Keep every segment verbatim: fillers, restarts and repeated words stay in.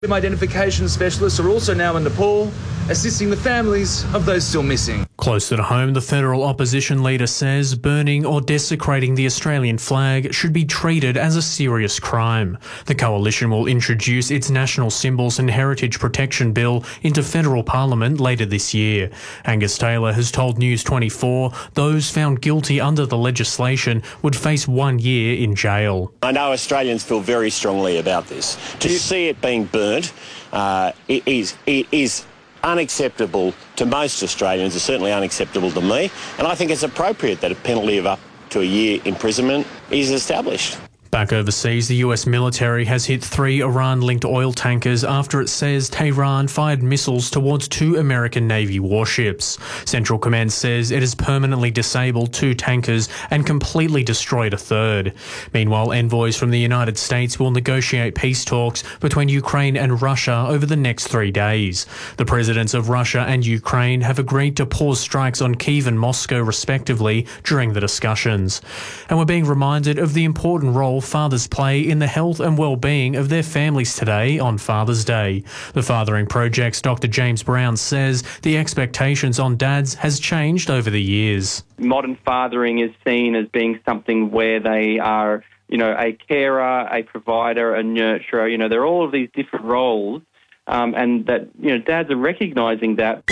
Identification specialists are also now in Nepal, assisting the families of those still missing. Close to home, the federal opposition leader says burning or desecrating the Australian flag should be treated as a serious crime. The coalition will introduce its National Symbols and Heritage Protection Bill into federal parliament later this year. Angus Taylor has told News twenty-four those found guilty under the legislation would face one year in jail. I know Australians feel very strongly about this. To see it being burnt uh, it is, it is unacceptable to most Australians. It's certainly unacceptable to me, and I think it's appropriate that a penalty of up to a year imprisonment is established. Back overseas, the U S military has hit three Iran-linked oil tankers after it says Tehran fired missiles towards two American Navy warships. Central Command says it has permanently disabled two tankers and completely destroyed a third. Meanwhile, envoys from the United States will negotiate peace talks between Ukraine and Russia over the next three days. The presidents of Russia and Ukraine have agreed to pause strikes on Kyiv and Moscow respectively during the discussions. And we're being reminded of the important role fathers play in the health and well-being of their families today on Father's Day. The Fathering Project's Doctor James Brown says the expectations on dads has changed over the years. Modern fathering is seen as being something where they are, you know, a carer, a provider, a nurturer. You know, they're all of these different roles, um, and that, you know, dads are recognising that.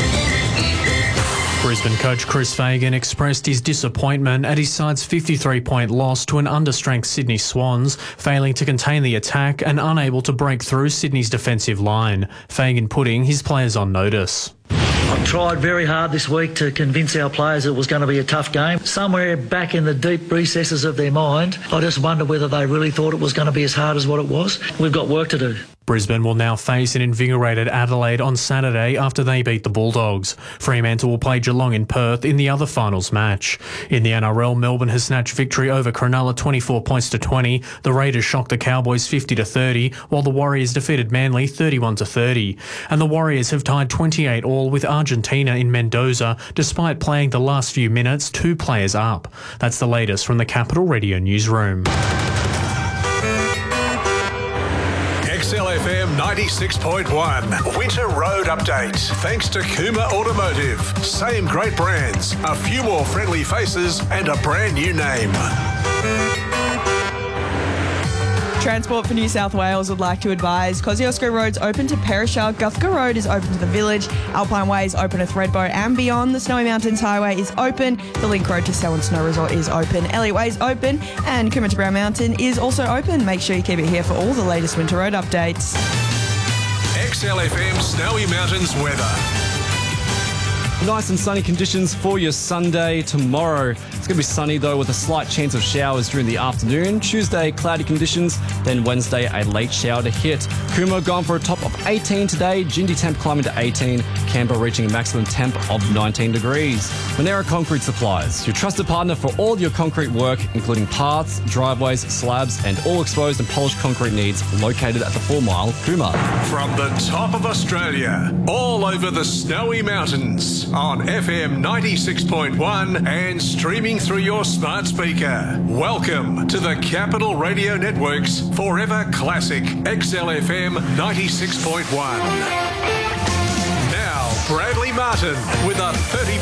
Brisbane coach Chris Fagan expressed his disappointment at his side's fifty-three point loss to an understrength Sydney Swans, failing to contain the attack and unable to break through Sydney's defensive line. Fagan putting his players on notice. I've tried very hard this week to convince our players it was going to be a tough game. Somewhere back in the deep recesses of their mind, I just wonder whether they really thought it was going to be as hard as what it was. We've got work to do. Brisbane will now face an invigorated Adelaide on Saturday after they beat the Bulldogs. Fremantle will play Geelong in Perth in the other finals match. In the N R L, Melbourne has snatched victory over Cronulla twenty-four points to twenty. The Raiders shocked the Cowboys fifty to thirty, while the Warriors defeated Manly thirty-one to thirty. And the Warriors have tied twenty-eight all with Argentina in Mendoza, despite playing the last few minutes two players up. That's the latest from the Capital Radio newsroom. X L F M ninety-six point one Winter Road Update. Thanks to Kuma Automotive. Same great brands, a few more friendly faces and a brand new name. Transport for New South Wales would like to advise Kosciuszko Road's open to Perisher, Guthker Road is open to the village, Alpine Way is open to Thredbo and beyond, the Snowy Mountains Highway is open, the Link Road to Selwyn Snow Resort is open, Elliot Way is open, and Coomera to Brown Mountain is also open. Make sure you keep it here for all the latest winter road updates. X L F M Snowy Mountains weather. Nice and sunny conditions for your Sunday tomorrow. It's going to be sunny though with a slight chance of showers during the afternoon. Tuesday, cloudy conditions. Then Wednesday, a late shower to hit. Coomera gone for a top of eighteen today. Jindy temp climbing to eighteen. Canberra reaching a maximum temp of nineteen degrees. Monera Concrete Supplies, your trusted partner for all your concrete work, including paths, driveways, slabs, and all exposed and polished concrete needs, located at the Four Mile, Coomera. From the top of Australia, all over the Snowy Mountains, on F M ninety-six point one and streaming through your smart speaker. Welcome to the Capital Radio Network's Forever Classic X L F M ninety-six point one. Now, Bradley Martin with a thirty